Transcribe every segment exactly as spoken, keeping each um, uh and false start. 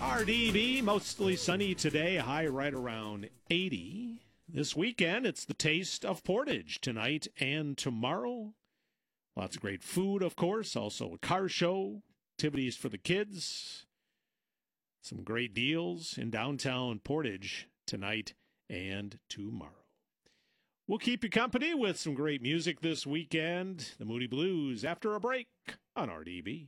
R D B, mostly sunny today, high right around eighty. This weekend, it's the Taste of Portage tonight and tomorrow. Lots of great food, of course, also a car show, activities for the kids, some great deals in downtown Portage tonight and tomorrow. We'll keep you company with some great music this weekend, the Moody Blues, after a break on R D B.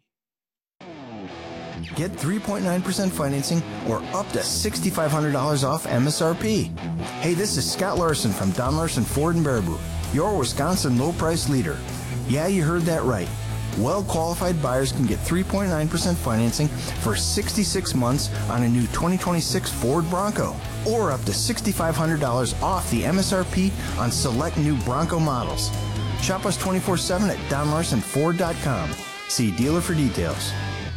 Get three point nine percent financing or up to six thousand five hundred dollars off M S R P. Hey, this is Scott Larson from Don Larson Ford in Baraboo, your Wisconsin low-price leader. Yeah, you heard that right. Well-qualified buyers can get three point nine percent financing for sixty-six months on a new twenty twenty-six Ford Bronco, or up to six thousand five hundred dollars off the M S R P on select new Bronco models. Shop us twenty-four seven at don larson ford dot com. See dealer for details.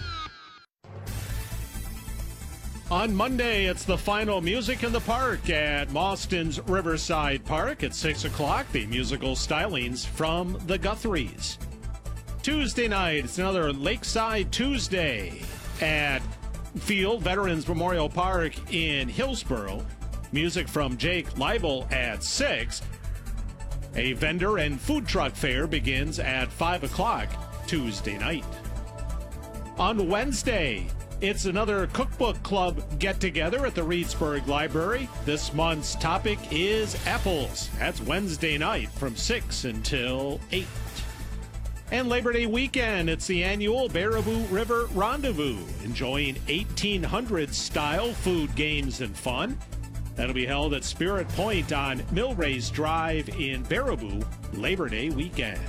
On Monday, it's the final Music in the Park at Mauston's Riverside Park at six o'clock. The musical stylings from the Guthries. Tuesday night, it's another Lakeside Tuesday at Field Veterans Memorial Park in Hillsboro. Music from Jake Leibel at six. A vendor and food truck fair begins at five o'clock Tuesday night. On Wednesday, it's another cookbook club get-together at the Reedsburg Library. This month's topic is apples. That's Wednesday night from six until eight. And Labor Day weekend, it's the annual Baraboo River Rendezvous, enjoying eighteen hundreds style food, games, and fun. That'll be held at Spirit Point on Millrace Drive in Baraboo, Labor Day weekend.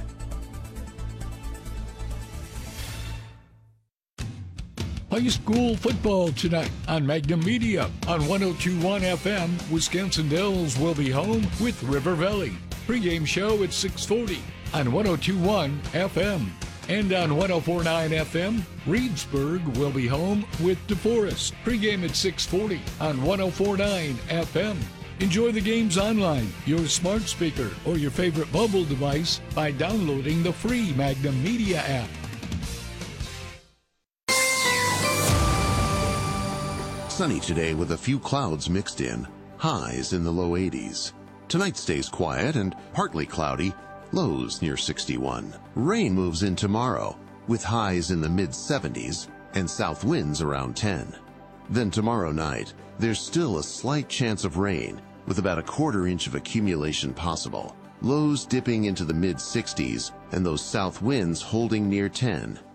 High school football tonight on Magnum Media. On one oh two point one F M, Wisconsin Dells will be home with River Valley. Pre-game show at six forty on one oh two point one F M. And on one oh four point nine F M, Reedsburg will be home with DeForest. Pre-game at six forty on one oh four point nine F M. Enjoy the games online, your smart speaker, or your favorite mobile device by downloading the free Magnum Media app. Sunny today with a few clouds mixed in. Highs in the low eighties. Tonight stays quiet and partly cloudy. Lows near sixty-one. Rain moves in tomorrow with highs in the mid seventies and south winds around ten. Then tomorrow night, there's still a slight chance of rain with about a quarter inch of accumulation possible. Lows dipping into the mid sixties and those south winds holding near ten.